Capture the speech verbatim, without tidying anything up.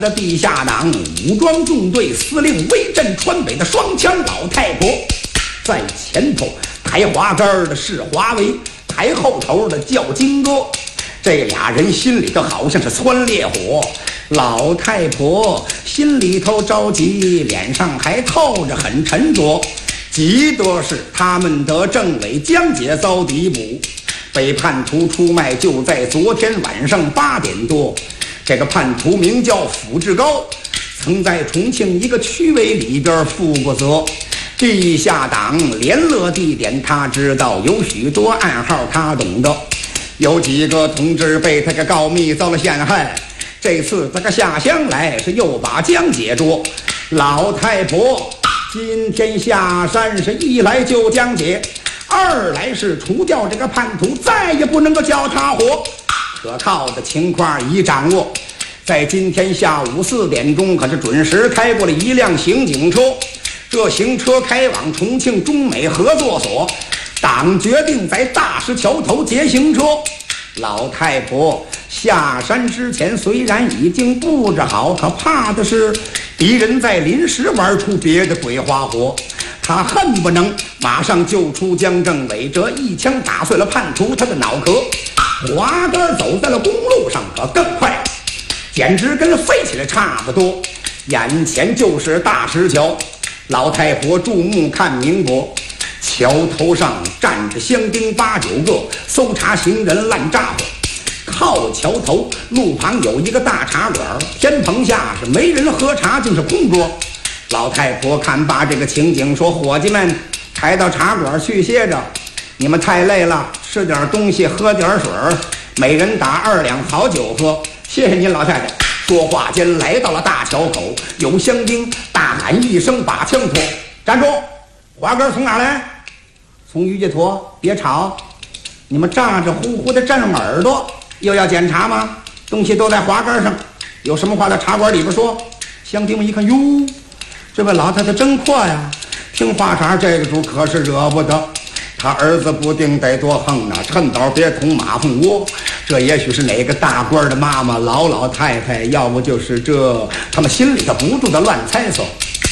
的地下党武装纵队司令威震川北的双枪老太婆，在前头抬滑杆的是华为，抬后头的叫金哥。这俩人心里头好像是窜烈火，老太婆心里头着急，脸上还透着很沉着。急多是他们的政委江姐遭逮捕，被叛徒出卖，就在昨天晚上八点多。这个叛徒名叫傅志高，曾在重庆一个区委里边负过责。地下党联络地点他知道，有许多暗号他懂得，有几个同志被他给告密遭了陷害。这次这个下乡来是又把江姐捉。老太婆今天下山是一来救江姐，二来是除掉这个叛徒，再也不能够叫他活。可靠的情况已掌握，在今天下午四点钟可是准时开过了一辆刑警车，这行车开往重庆中美合作所。党决定在大石桥头截行车。老太婆下山之前虽然已经布置好，可怕的是敌人在临时玩出别的鬼花活，他恨不能马上救出江政委，这一枪打碎了叛徒他的脑壳。滑杆走在了公路上可更快，简直跟飞起来差不多。眼前就是大石桥，老太婆注目看明白，桥头上站着乡丁八九个，搜查行人烂家伙。靠桥头路旁有一个大茶馆，天棚下是没人喝茶，就是空桌。老太婆看罢这个情景，说：“伙计们，抬到茶馆去歇着，你们太累了，吃点东西，喝点水，每人打二两好酒喝。谢谢您，老太太。”说话间来到了大桥口，有乡丁大喊一声，把枪托，站住！滑杆从哪来？从于家坨。别吵，你们咋着呼呼的站上耳朵，又要检查吗？东西都在滑杆上，有什么话在茶馆里边说。乡丁们一看，哟，这位老太太真阔呀，听话茬这个主可是惹不得。他儿子不定得多横呢，趁早别捅马蜂窝。这也许是哪个大官的妈妈，老老太太，要不就是这，他们心里头不住的乱猜测。